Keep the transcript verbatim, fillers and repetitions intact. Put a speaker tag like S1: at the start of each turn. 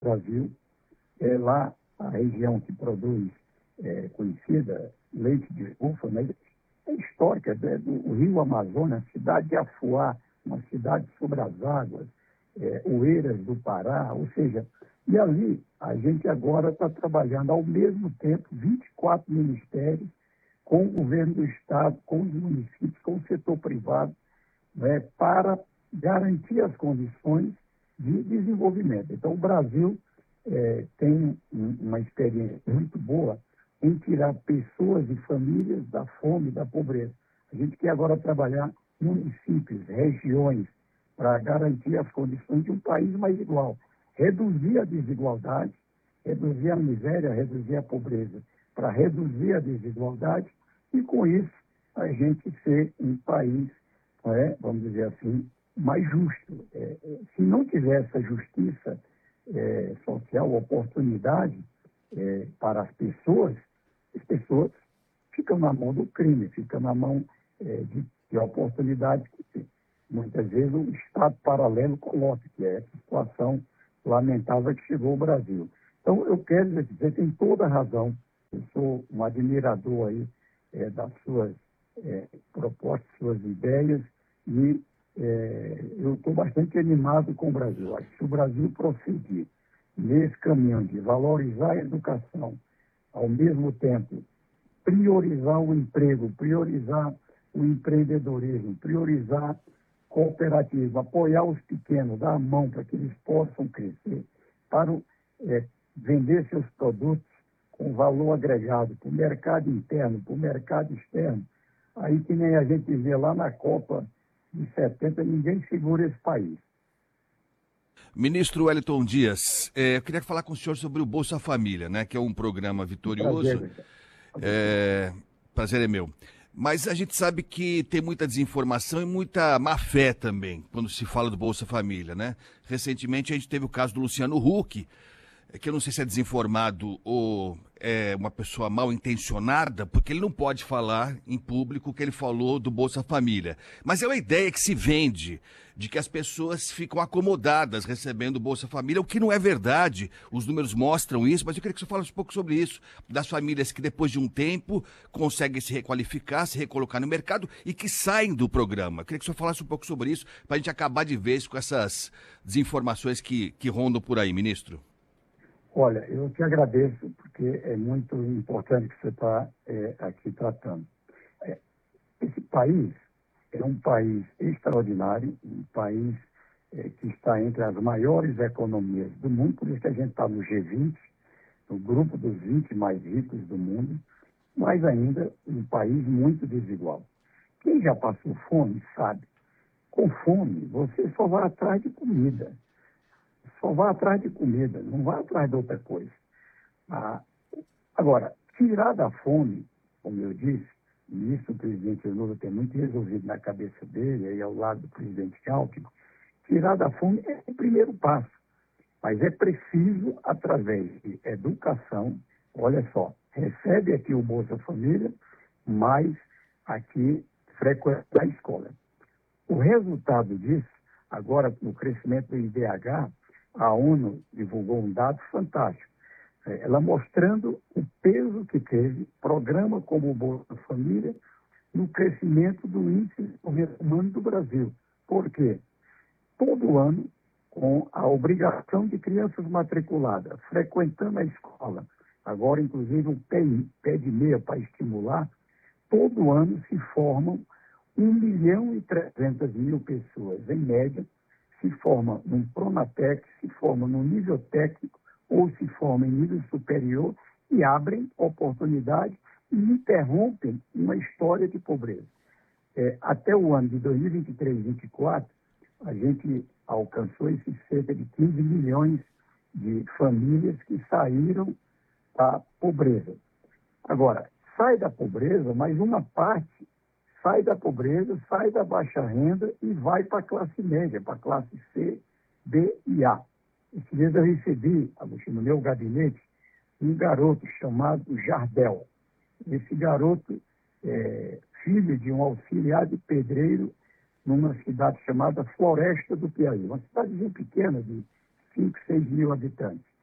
S1: Brasil, é lá a região que produz, é, conhecida, leite de ufa, mas é histórica, é do Rio Amazonas, cidade de Afuá, uma cidade sobre as águas, é, Oeiras do Pará, ou seja, e ali a gente agora está trabalhando ao mesmo tempo vinte e quatro ministérios, com o governo do Estado, com os municípios, com o setor privado, né, para garantir as condições de desenvolvimento. Então, o Brasil é, tem um, uma experiência muito boa em tirar pessoas e famílias da fome, da pobreza. A gente quer agora trabalhar municípios, regiões, para garantir as condições de um país mais igual. Reduzir a desigualdade, reduzir a miséria, reduzir a pobreza, para reduzir a desigualdade e, com isso, a gente ser um país, é, vamos dizer assim, mais justo. É, se não tiver essa justiça é, social, oportunidade é, para as pessoas, as pessoas ficam na mão do crime, ficam na mão é, de, de oportunidades que muitas vezes o Estado paralelo coloca, que é essa situação lamentável que chegou ao Brasil. Então, eu quero dizer, você tem toda a razão, eu sou um admirador aí é, das suas é, propostas, suas ideias, e é, eu estou bastante animado com o Brasil. Acho que se o Brasil prosseguir nesse caminho de valorizar a educação, ao mesmo tempo priorizar o emprego, priorizar o empreendedorismo, priorizar cooperativo, apoiar os pequenos, dar a mão para que eles possam crescer, para é, vender seus produtos com valor agregado para o mercado interno, para o mercado externo. Aí que nem a gente vê lá na Copa de setenta, ninguém segura esse país.
S2: Ministro Wellington Dias, é, eu queria falar com o senhor sobre o Bolsa Família, né, que é um programa vitorioso.
S1: Prazer,
S2: é, prazer é meu. Mas a gente sabe que tem muita desinformação e muita má fé também, quando se fala do Bolsa Família, né? Recentemente a gente teve o caso do Luciano Huck, que eu não sei se é desinformado ou é uma pessoa mal intencionada, porque ele não pode falar em público o que ele falou do Bolsa Família. Mas é uma ideia que se vende, de que as pessoas ficam acomodadas recebendo o Bolsa Família, o que não é verdade. Os números mostram isso, mas eu queria que você falasse um pouco sobre isso, das famílias que depois de um tempo conseguem se requalificar, se recolocar no mercado e que saem do programa. Eu queria que você falasse um pouco sobre isso, para a gente acabar de vez com essas desinformações que, que rondam por aí, ministro.
S1: Olha, eu te agradeço, porque é muito importante que você está é, aqui tratando. É, esse país é um país extraordinário, um país é, que está entre as maiores economias do mundo, por isso que a gente está no G vinte, no grupo dos vinte mais ricos do mundo, mas ainda um país muito desigual. Quem já passou fome sabe, com fome você só vai atrás de comida. Só vai atrás de comida, não vai atrás de outra coisa. Ah, agora, tirar da fome, como eu disse, e isso o presidente Lula tem muito resolvido na cabeça dele, aí ao lado do presidente Alckmin, tirar da fome é o primeiro passo. Mas é preciso, através de educação, olha só, recebe aqui o Bolsa Família, mas aqui frequenta a escola. O resultado disso, agora no crescimento do I D H, a ONU divulgou um dado fantástico, ela mostrando o peso que teve programa como o Bolsa Família no crescimento do índice de desenvolvimento humano do Brasil. Por quê? Todo ano, com a obrigação de crianças matriculadas, frequentando a escola, agora inclusive o pé de meia para estimular, todo ano se formam um milhão e trezentas mil pessoas, em média, se forma num Pronatec, se forma num nível técnico ou se forma em nível superior e abrem oportunidades e interrompem uma história de pobreza. É, até o ano de dois mil e vinte e três, dois mil e vinte e quatro, a gente alcançou esses cerca de quinze milhões de famílias que saíram da pobreza. Agora, sai da pobreza, mas uma parte sai da pobreza, sai da baixa renda e vai para a classe média, para a classe C, B e A. Esses dias eu recebi, Agostinho, no meu gabinete, um garoto chamado Jardel. Esse garoto é filho de um auxiliar de pedreiro numa cidade chamada Floresta do Piauí, uma cidadezinha pequena de cinco, seis mil habitantes.